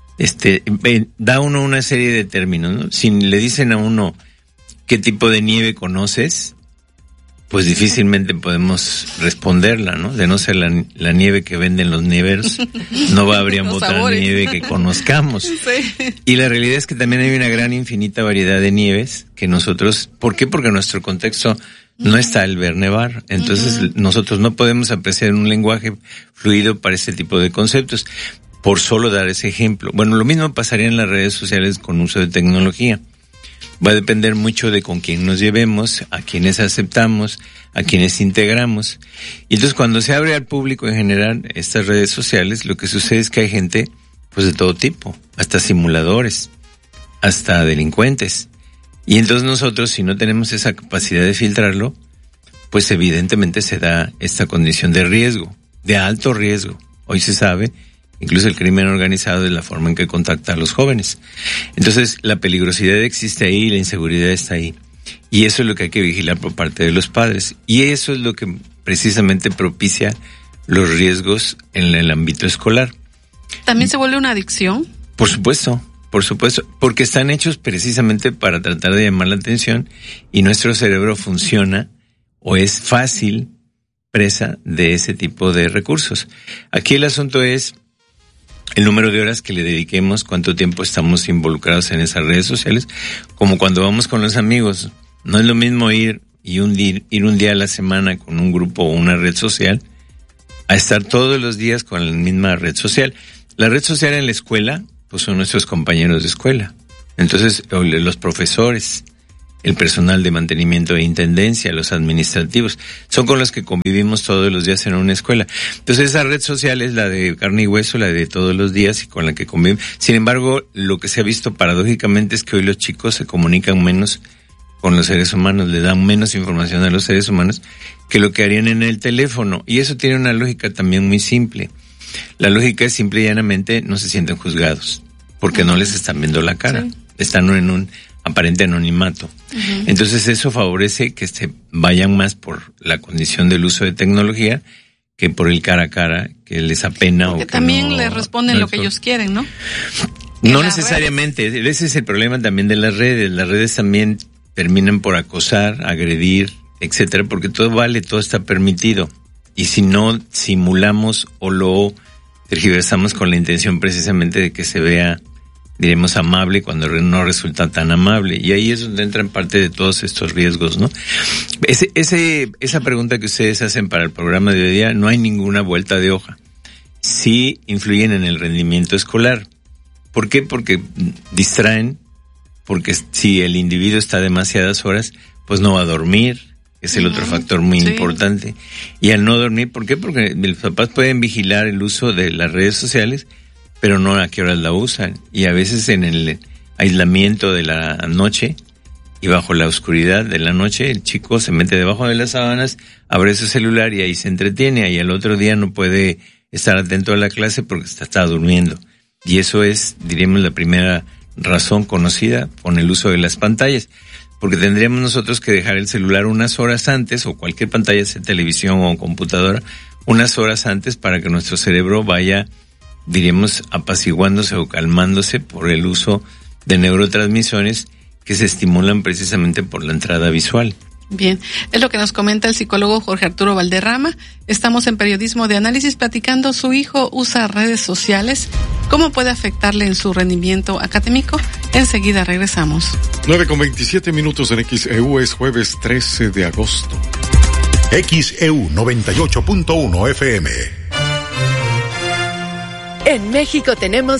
Da uno una serie de términos, ¿no? Si le dicen a uno qué tipo de nieve conoces, pues difícilmente podemos responderla, ¿no? De no ser la nieve que venden los nieveros, no habría otra nieve que conozcamos. Sí. Y la realidad es que también hay una gran infinita variedad de nieves que nosotros, ¿por qué? Porque nuestro contexto no está el ver nevar. Entonces nosotros no podemos apreciar un lenguaje fluido para este tipo de conceptos, por solo dar ese ejemplo. Bueno, lo mismo pasaría en las redes sociales con uso de tecnología. Va a depender mucho de con quién nos llevemos, a quienes aceptamos, a quienes integramos. Y entonces cuando se abre al público en general estas redes sociales, lo que sucede es que hay gente pues de todo tipo, hasta simuladores, hasta delincuentes. Y entonces nosotros, si no tenemos esa capacidad de filtrarlo, pues evidentemente se da esta condición de riesgo, de alto riesgo. Hoy se sabe, incluso el crimen organizado, es la forma en que contacta a los jóvenes. Entonces la peligrosidad existe ahí y la inseguridad está ahí. Y eso es lo que hay que vigilar por parte de los padres. Y eso es lo que precisamente propicia los riesgos en el ámbito escolar. ¿También se vuelve una adicción? Por supuesto, porque están hechos precisamente para tratar de llamar la atención, y nuestro cerebro funciona, o es fácil presa de ese tipo de recursos. Aquí el asunto es el número de horas que le dediquemos, cuánto tiempo estamos involucrados en esas redes sociales, como cuando vamos con los amigos. No es lo mismo ir un día a la semana con un grupo o una red social, a estar todos los días con la misma red social. La red social en la escuela, pues son nuestros compañeros de escuela. Entonces, los profesores, el personal de mantenimiento de intendencia, los administrativos, son con los que convivimos todos los días en una escuela. Entonces esa red social es la de carne y hueso, la de todos los días y con la que convivimos. Sin embargo, lo que se ha visto paradójicamente es que hoy los chicos se comunican menos con los seres humanos, le dan menos información a los seres humanos que lo que harían en el teléfono. Y eso tiene una lógica también muy simple. La lógica es simple y llanamente no se sienten juzgados, porque no les están viendo la cara. Sí. Están en un aparente anonimato. Uh-huh. Entonces eso favorece que vayan más por la condición del uso de tecnología que por el cara a cara, que les apena. Porque o que también les responden lo que ellos quieren, ¿no? No necesariamente. Ese es el problema también de las redes. Las redes también terminan por acosar, agredir, etcétera, porque todo está permitido. Y si no simulamos o lo tergiversamos con la intención precisamente de que se vea, diremos, amable cuando no resulta tan amable. Y ahí es donde entran parte de todos estos riesgos, ¿no? Esa pregunta que ustedes hacen para el programa de hoy día, no hay ninguna vuelta de hoja. Sí influyen en el rendimiento escolar. ¿Por qué? Porque distraen, porque si el individuo está demasiadas horas, pues no va a dormir. Es el otro factor muy importante. Y al no dormir, ¿por qué? Porque los papás pueden vigilar el uso de las redes sociales, pero no a qué horas la usan. Y a veces en el aislamiento de la noche y bajo la oscuridad de la noche, el chico se mete debajo de las sábanas, abre su celular y ahí se entretiene. Y al otro día no puede estar atento a la clase porque está durmiendo. Y eso es, diríamos, la primera razón conocida con el uso de las pantallas. Porque tendríamos nosotros que dejar el celular unas horas antes, o cualquier pantalla, sea televisión o computadora, unas horas antes para que nuestro cerebro vaya, diríamos, apaciguándose o calmándose por el uso de neurotransmisores que se estimulan precisamente por la entrada visual. Bien, es lo que nos comenta el psicólogo Jorge Arturo Valderrama. Estamos en Periodismo de Análisis platicando, su hijo usa redes sociales. ¿Cómo puede afectarle en su rendimiento académico? Enseguida regresamos. 9:27 en XEU, es jueves 13 de agosto. XEU 98.1 FM. En México tenemos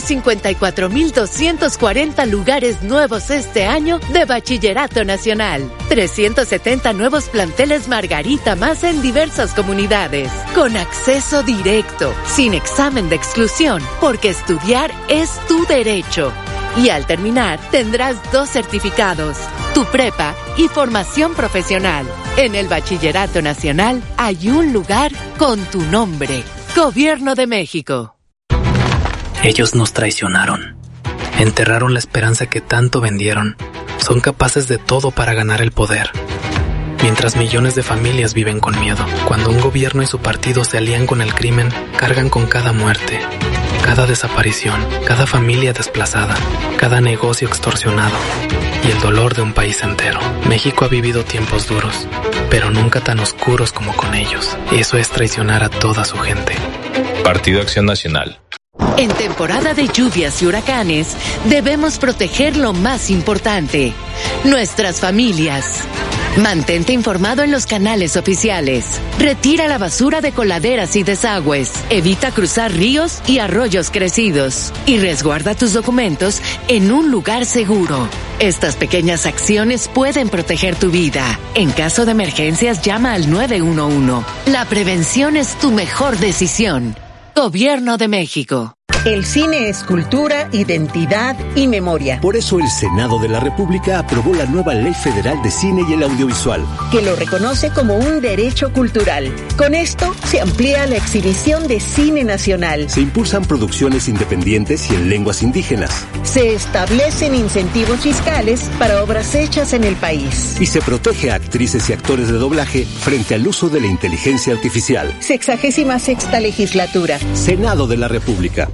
154,240 lugares nuevos este año de Bachillerato Nacional. 370 nuevos planteles Margarita más en diversas comunidades. Con acceso directo, sin examen de exclusión, porque estudiar es tu derecho. Y al terminar, tendrás 2 certificados, tu prepa y formación profesional. En el Bachillerato Nacional hay un lugar con tu nombre. Gobierno de México. Ellos nos traicionaron. Enterraron la esperanza que tanto vendieron. Son capaces de todo para ganar el poder. Mientras millones de familias viven con miedo. Cuando un gobierno y su partido se alían con el crimen, cargan con cada muerte, cada desaparición, cada familia desplazada, cada negocio extorsionado y el dolor de un país entero. México ha vivido tiempos duros, pero nunca tan oscuros como con ellos. Eso es traicionar a toda su gente. Partido Acción Nacional. En temporada de lluvias y huracanes, debemos proteger lo más importante, nuestras familias. Mantente informado en los canales oficiales. Retira la basura de coladeras y desagües. Evita cruzar ríos y arroyos crecidos. Y resguarda tus documentos en un lugar seguro. Estas pequeñas acciones pueden proteger tu vida. En caso de emergencias, llama al 911. La prevención es tu mejor decisión. Gobierno de México. El cine es cultura, identidad y memoria. Por eso el Senado de la República aprobó la nueva Ley Federal de Cine y el Audiovisual, que lo reconoce como un derecho cultural. Con esto se amplía la exhibición de cine nacional. Se impulsan producciones independientes y en lenguas indígenas. Se establecen incentivos fiscales para obras hechas en el país. Y se protege a actrices y actores de doblaje frente al uso de la inteligencia artificial. 66ª legislatura. Senado de la República.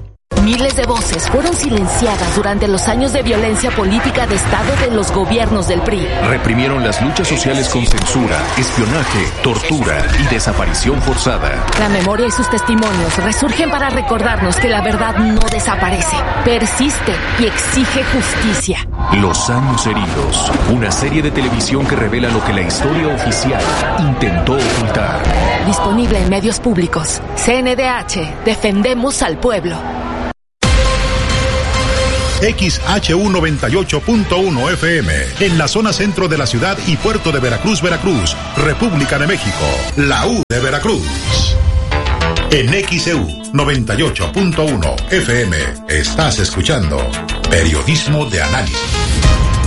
Miles de voces fueron silenciadas durante los años de violencia política de Estado de los gobiernos del PRI. Reprimieron las luchas sociales con censura, espionaje, tortura y desaparición forzada. La memoria y sus testimonios resurgen para recordarnos que la verdad no desaparece, persiste y exige justicia. Los años heridos, una serie de televisión que revela lo que la historia oficial intentó ocultar. Disponible en medios públicos. CNDH, defendemos al pueblo. XHU 98.1 FM, en la zona centro de la ciudad y puerto de Veracruz, Veracruz, República de México, la U de Veracruz. En XEU 98.1 FM, estás escuchando Periodismo de Análisis.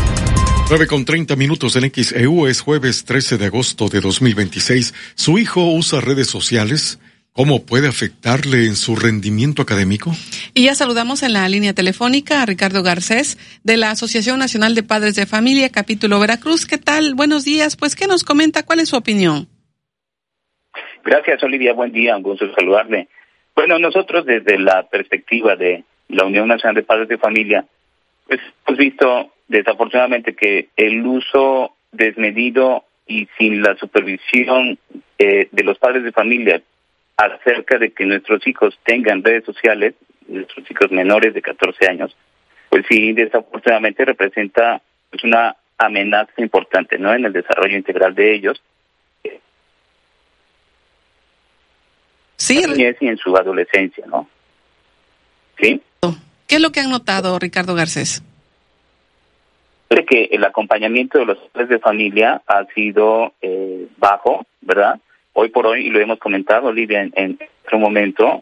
9:30 en XEU, es jueves 13 de agosto de 2026. Su hijo usa redes sociales. ¿Cómo puede afectarle en su rendimiento académico? Y ya saludamos en la línea telefónica a Ricardo Garcés, de la Asociación Nacional de Padres de Familia, capítulo Veracruz. ¿Qué tal? Buenos días. Pues, ¿qué nos comenta? ¿Cuál es su opinión? Gracias, Olivia. Buen día. Un gusto saludarle. Bueno, nosotros desde la perspectiva de la Unión Nacional de Padres de Familia, pues hemos visto desafortunadamente que el uso desmedido y sin la supervisión de los padres de familia acerca de que nuestros hijos tengan redes sociales, nuestros hijos menores de 14 años, pues sí, desafortunadamente representa pues una amenaza importante, ¿no?, en el desarrollo integral de ellos. Sí. Y en su adolescencia, ¿no? ¿Sí? ¿Qué es lo que han notado, Ricardo Garcés? Que el acompañamiento de los padres de familia ha sido bajo, ¿verdad? Hoy por hoy, y lo hemos comentado, Olivia, en otro momento,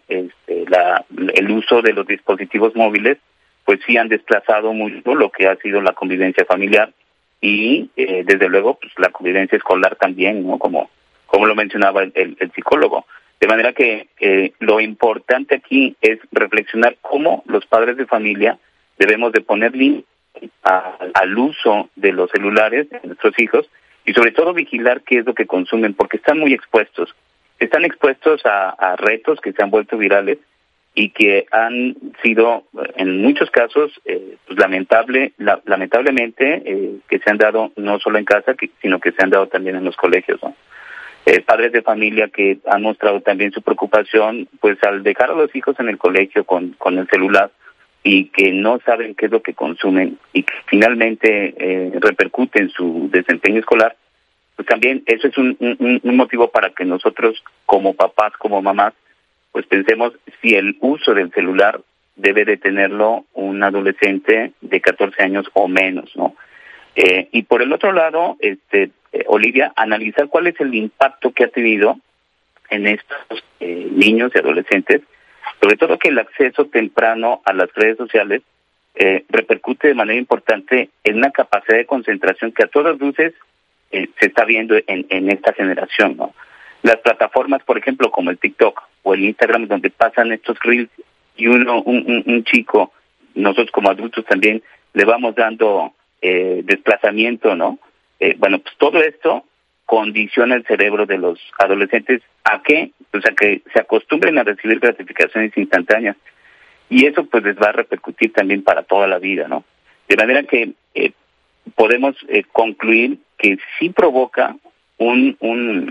el uso de los dispositivos móviles, pues sí han desplazado mucho lo que ha sido la convivencia familiar y, desde luego, pues la convivencia escolar también, ¿no? Como lo mencionaba el psicólogo. De manera que lo importante aquí es reflexionar cómo los padres de familia debemos de poner límites al uso de los celulares de nuestros hijos, y sobre todo vigilar qué es lo que consumen, porque están muy expuestos. Están expuestos a retos que se han vuelto virales y que han sido, en muchos casos, pues lamentablemente, que se han dado no solo en casa, sino que se han dado también en los colegios, ¿no? Padres de familia que han mostrado también su preocupación, pues al dejar a los hijos en el colegio con el celular y que no saben qué es lo que consumen y que finalmente repercute en su desempeño escolar, pues también eso es un motivo para que nosotros como papás, como mamás, pues pensemos si el uso del celular debe de tenerlo un adolescente de 14 años o menos, ¿no? Y por el otro lado, Olivia, analizar cuál es el impacto que ha tenido en estos niños y adolescentes, sobre todo que el acceso temprano a las redes sociales repercute de manera importante en una capacidad de concentración que a todas luces se está viendo en esta generación, ¿no? Las plataformas, por ejemplo, como el TikTok o el Instagram, donde pasan estos reels y un chico, nosotros como adultos también le vamos dando desplazamiento, ¿no? Bueno, pues todo esto condiciona el cerebro de los adolescentes a que se acostumbren a recibir gratificaciones instantáneas, y eso pues les va a repercutir también para toda la vida, ¿no? De manera que podemos concluir que sí provoca un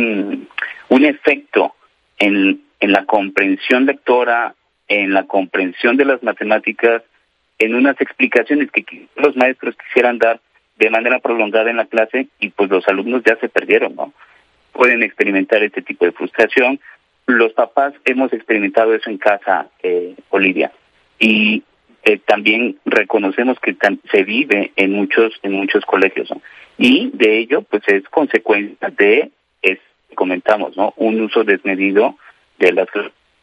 efecto en la comprensión lectora, en la comprensión de las matemáticas, en unas explicaciones que los maestros quisieran dar de manera prolongada en la clase, y pues los alumnos ya se perdieron, ¿no? Pueden experimentar este tipo de frustración. Los papás hemos experimentado eso en casa, Olivia, y también reconocemos que se vive en muchos colegios, ¿no? Y de ello pues es consecuencia de, comentamos, ¿no?, un uso desmedido de las...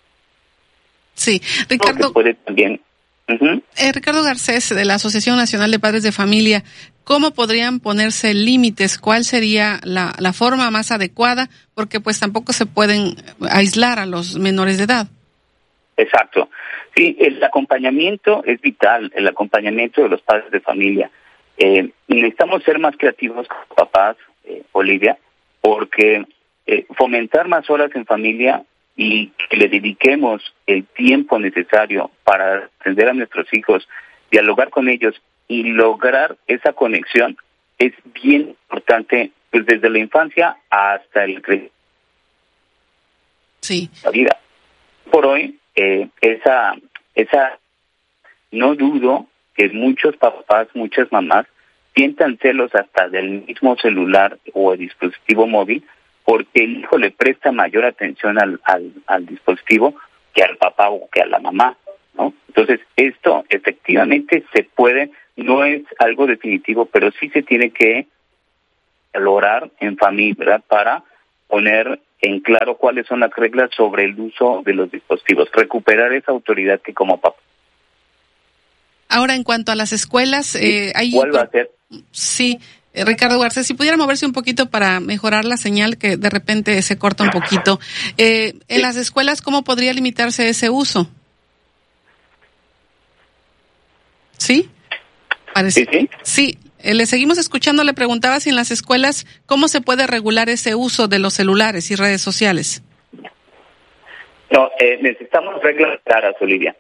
Sí, Ricardo. Puede también... Ricardo Garcés, de la Asociación Nacional de Padres de Familia, ¿cómo podrían ponerse límites? ¿Cuál sería la forma más adecuada? Porque pues tampoco se pueden aislar a los menores de edad. Exacto. Sí, el acompañamiento es vital, el acompañamiento de los padres de familia. Necesitamos ser más creativos como papás, Olivia, porque fomentar más horas en familia y que le dediquemos el tiempo necesario para atender a nuestros hijos, dialogar con ellos y lograr esa conexión, es bien importante, pues desde la infancia hasta el crecimiento. Sí. La vida. Por hoy, esa no dudo que muchos papás, muchas mamás sientan celos hasta del mismo celular o el dispositivo móvil, porque el hijo le presta mayor atención al dispositivo que al papá o que a la mamá, ¿no? Entonces, esto efectivamente se puede, no es algo definitivo, pero sí se tiene que lograr en familia, ¿verdad? Para poner en claro cuáles son las reglas sobre el uso de los dispositivos, recuperar esa autoridad que como papá. Ahora, en cuanto a las escuelas, ¿cuál va a ser? Sí, Ricardo Garcés, si pudiera moverse un poquito para mejorar la señal, que de repente se corta un poquito. En las escuelas, ¿cómo podría limitarse ese uso? ¿Sí? Parece. Sí, le seguimos escuchando. Le preguntaba si en las escuelas, ¿cómo se puede regular ese uso de los celulares y redes sociales? No, necesitamos reglas claras, Olivia.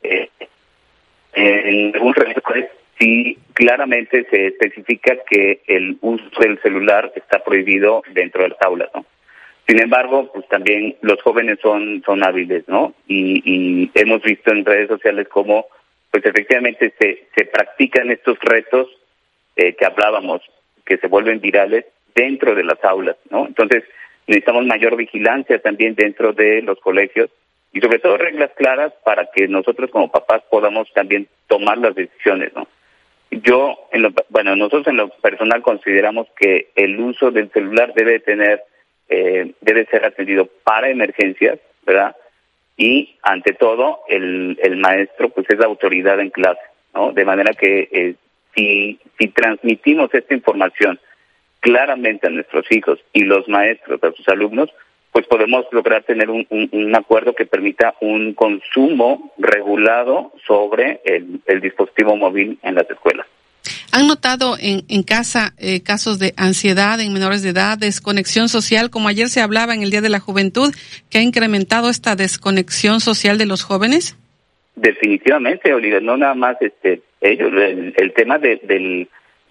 En algún reglamento sí claramente se especifica que el uso del celular está prohibido dentro de las aulas, ¿no? Sin embargo, pues también los jóvenes son hábiles, ¿no? Y hemos visto en redes sociales cómo, pues efectivamente se practican estos retos que hablábamos, que se vuelven virales dentro de las aulas, ¿no? Entonces, necesitamos mayor vigilancia también dentro de los colegios y sobre todo reglas claras para que nosotros como papás podamos también tomar las decisiones, ¿no? Nosotros en lo personal consideramos que el uso del celular debe ser atendido para emergencias, ¿verdad? Y ante todo el maestro pues es la autoridad en clase, ¿no? De manera que si transmitimos esta información claramente a nuestros hijos y los maestros a sus alumnos, pues podemos lograr tener un acuerdo que permita un consumo regulado sobre el dispositivo móvil en las escuelas. ¿Han notado en casa casos de ansiedad en menores de edad, desconexión social, como ayer se hablaba en el Día de la Juventud, que ha incrementado esta desconexión social de los jóvenes? Definitivamente, Olivia, no nada más ellos, el tema de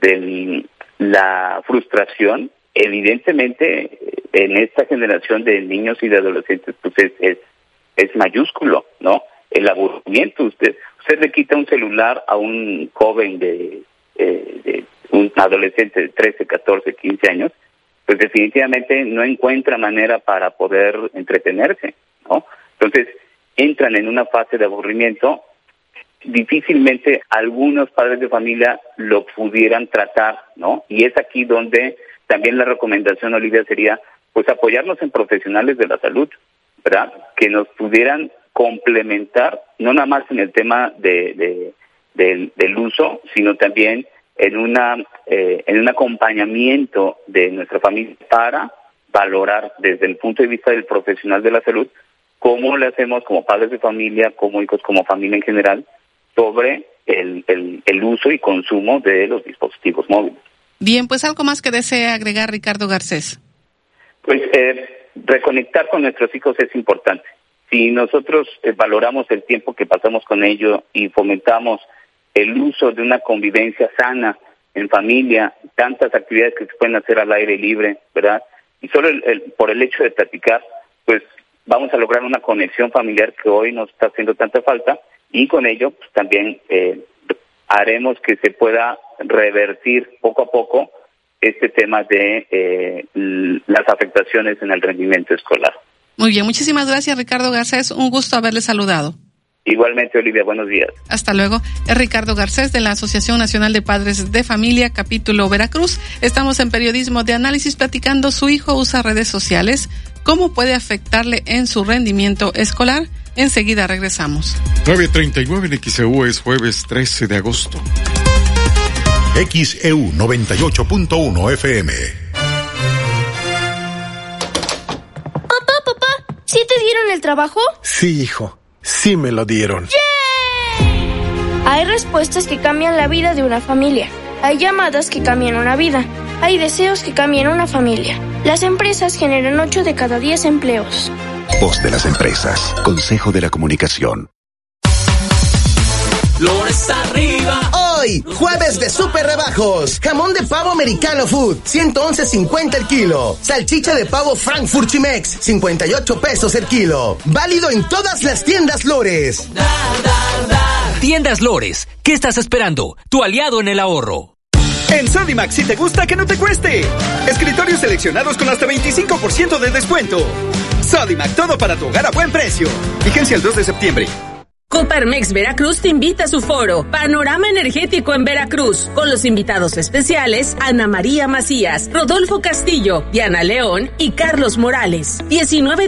la frustración, evidentemente en esta generación de niños y de adolescentes pues es mayúsculo, ¿no? El aburrimiento, usted le quita un celular a un joven de un adolescente de 13, 14, 15 años, pues definitivamente no encuentra manera para poder entretenerse, ¿no? Entonces entran en una fase de aburrimiento. Difícilmente algunos padres de familia lo pudieran tratar, ¿no? Y es aquí donde también la recomendación, Olivia, sería pues apoyarnos en profesionales de la salud, ¿verdad? Que nos pudieran complementar, no nada más en el tema del uso, sino también en un acompañamiento de nuestra familia para valorar desde el punto de vista del profesional de la salud cómo le hacemos como padres de familia, como hijos, como familia en general, sobre el uso y consumo de los dispositivos móviles. Bien, pues algo más que desee agregar, Ricardo Garcés. Pues reconectar con nuestros hijos es importante. Si nosotros valoramos el tiempo que pasamos con ellos y fomentamos el uso de una convivencia sana en familia, tantas actividades que se pueden hacer al aire libre, ¿verdad? Y solo por el hecho de platicar, pues vamos a lograr una conexión familiar que hoy nos está haciendo tanta falta, y con ello pues también haremos que se pueda revertir poco a poco este tema de las afectaciones en el rendimiento escolar. Muy bien, muchísimas gracias, Ricardo Garcés, un gusto haberle saludado. Igualmente, Olivia, buenos días. Hasta luego. Es Ricardo Garcés de la Asociación Nacional de Padres de Familia, capítulo Veracruz. Estamos en Periodismo de Análisis platicando, su hijo usa redes sociales, ¿cómo puede afectarle en su rendimiento escolar? Enseguida regresamos. 9:39 en XEU, es jueves 13 de agosto. XEU 98.1 FM. Papá, ¿sí te dieron el trabajo? Sí, hijo, sí me lo dieron. ¡Yay! Hay respuestas que cambian la vida de una familia. Hay llamadas que cambian una vida. Hay deseos que cambian una familia. Las empresas generan 8 de cada 10 empleos. voz de las empresas. Consejo de la Comunicación. Lores arriba. Hoy, jueves de super rebajos. Jamón de pavo americano food, 111.50 el kilo. Salchicha de pavo Frankfurt Chimex, 58 pesos el kilo. Válido en todas las tiendas Lores. Tiendas Lores, ¿qué estás esperando? Tu aliado en el ahorro. En Sodimac, si te gusta, que no te cueste. Escritorios seleccionados con hasta 25% de descuento. Sodimac, todo para tu hogar a buen precio. Vigencia el 2 de septiembre. Coparmex Veracruz te invita a su foro Panorama Energético en Veracruz, con los invitados especiales Ana María Macías, Rodolfo Castillo, Diana León y Carlos Morales. 19